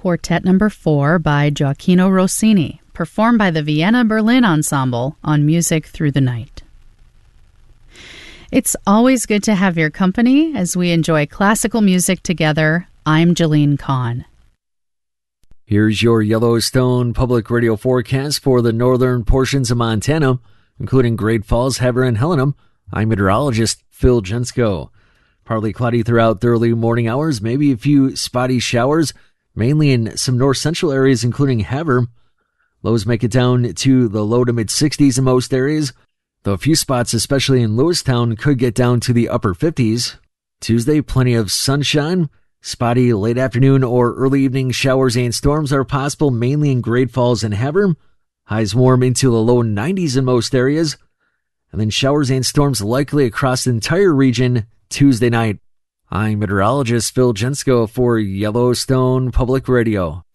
Quartet Number 4 by Gioacchino Rossini, performed by the Vienna Berlin Ensemble on Music Through the Night. It's always good to have your company as we enjoy classical music together. I'm Jeline Kahn. Here's your Yellowstone Public Radio forecast for the northern portions of Montana, including Great Falls, Heber, and Helena. I'm meteorologist Phil Jensko. Partly cloudy throughout the early morning hours, maybe a few spotty showers, mainly in some north central areas, including Heber. Lows make it down to the low to mid 60s in most areas, though a few spots, especially in Lewistown, could get down to the upper 50s. Tuesday, plenty of sunshine. Spotty late afternoon or early evening showers and storms are possible, mainly in Great Falls and Heber. Highs warm into the low 90s in most areas. And then showers and storms likely across the entire region Tuesday night. I'm meteorologist Phil Jensko for Yellowstone Public Radio.